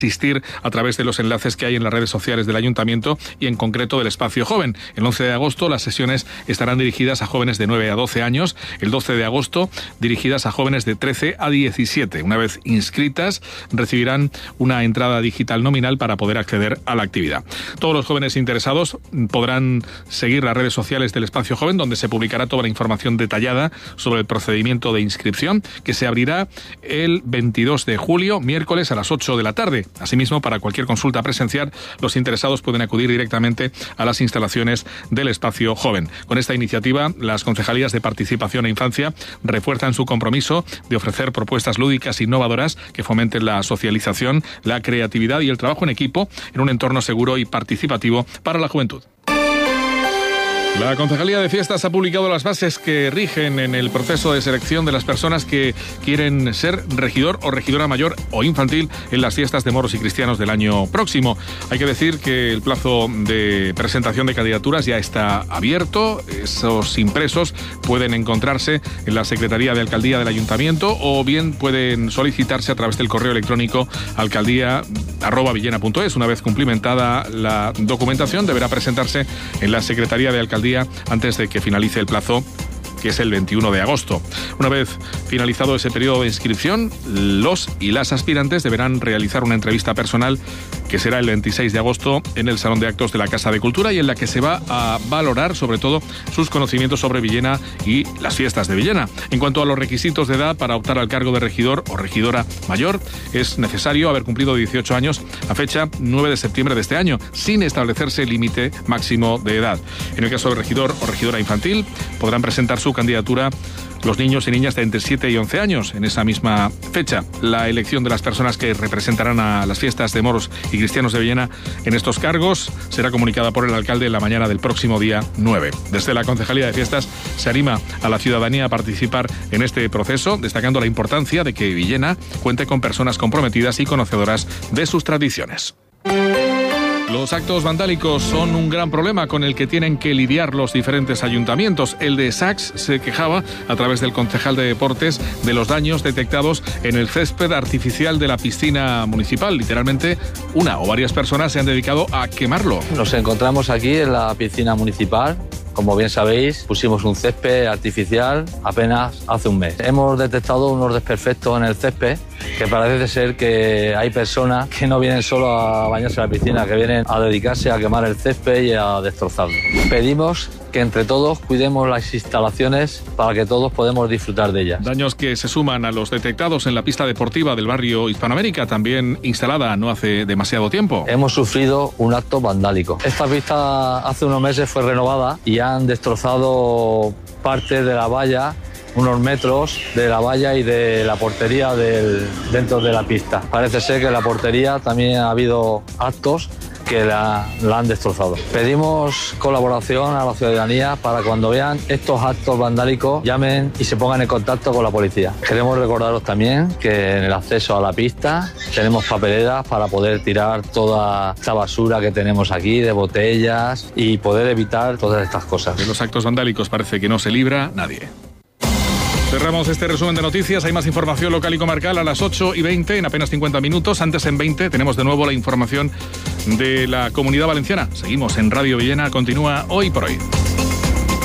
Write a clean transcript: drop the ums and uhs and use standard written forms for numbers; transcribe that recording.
asistir a través de los enlaces que hay en las redes sociales del Ayuntamiento y en concreto del Espacio Joven. El 11 de agosto las sesiones estarán dirigidas a jóvenes de 9 a 12 años, el 12 de agosto dirigidas a jóvenes de 13 a 17. Una vez inscritas recibirán una entrada digital nominal para poder acceder a la actividad. Todos los jóvenes interesados podrán seguir las redes sociales del Espacio Joven, donde se publicará toda la información detallada sobre el procedimiento de inscripción, que se abrirá el 22 de julio, miércoles a las 8 de la tarde. Asimismo, para cualquier consulta presencial, los interesados pueden acudir directamente a las instalaciones del Espacio Joven. Con esta iniciativa, las concejalías de Participación e Infancia refuerzan su compromiso de ofrecer propuestas lúdicas e innovadoras que fomenten la socialización, la creatividad y el trabajo en equipo en un entorno seguro y participativo para la juventud. La Concejalía de Fiestas ha publicado las bases que rigen en el proceso de selección de las personas que quieren ser regidor o regidora mayor o infantil en las fiestas de moros y cristianos del año próximo. Hay que decir que el plazo de presentación de candidaturas ya está abierto. Esos impresos pueden encontrarse en la Secretaría de Alcaldía del Ayuntamiento o bien pueden solicitarse a través del correo electrónico alcaldía@villena.es. Una vez cumplimentada la documentación, deberá presentarse en la Secretaría de Alcaldía antes de que finalice el plazo, que es el 21 de agosto. Una vez finalizado ese periodo de inscripción, los y las aspirantes deberán realizar una entrevista personal que será el 26 de agosto en el Salón de Actos de la Casa de Cultura y en la que se va a valorar sobre todo sus conocimientos sobre Villena y las fiestas de Villena. En cuanto a los requisitos de edad para optar al cargo de regidor o regidora mayor, es necesario haber cumplido 18 años a fecha 9 de septiembre de este año, sin establecerse límite máximo de edad. En el caso de regidor o regidora infantil, podrán presentar su candidatura los niños y niñas de entre 7 y 11 años en esa misma fecha. La elección de las personas que representarán a las fiestas de moros y cristianos de Villena en estos cargos será comunicada por el alcalde en la mañana del próximo día 9. Desde la Concejalía de Fiestas se anima a la ciudadanía a participar en este proceso, destacando la importancia de que Villena cuente con personas comprometidas y conocedoras de sus tradiciones. Los actos vandálicos son un gran problema con el que tienen que lidiar los diferentes ayuntamientos. El de Sax se quejaba, a través del concejal de Deportes, de los daños detectados en el césped artificial de la piscina municipal. Literalmente, una o varias personas se han dedicado a quemarlo. Nos encontramos aquí en la piscina municipal. Como bien sabéis, pusimos un césped artificial apenas hace un mes. Hemos detectado unos desperfectos en el césped, que parece ser que hay personas que no vienen solo a bañarse en la piscina, que vienen a dedicarse a quemar el césped y a destrozarlo. Pedimos que entre todos cuidemos las instalaciones para que todos podamos disfrutar de ellas. Daños que se suman a los detectados en la pista deportiva del barrio Hispanoamérica, también instalada no hace demasiado tiempo. Hemos sufrido un acto vandálico. Esta pista hace unos meses fue renovada y han destrozado parte de la valla, unos metros de la valla y de la portería dentro de la pista. Parece ser que en la portería también ha habido actos que la han destrozado. Pedimos colaboración a la ciudadanía para cuando vean estos actos vandálicos llamen y se pongan en contacto con la policía. Queremos recordaros también que en el acceso a la pista tenemos papeleras para poder tirar toda esta basura que tenemos aquí de botellas y poder evitar todas estas cosas. De los actos vandálicos parece que no se libra nadie. Cerramos este resumen de noticias. Hay más información local y comarcal a las 8:20, en apenas 50 minutos. Antes, en 20, tenemos de nuevo la información de la Comunidad Valenciana. Seguimos en Radio Villena. Continúa Hoy por Hoy.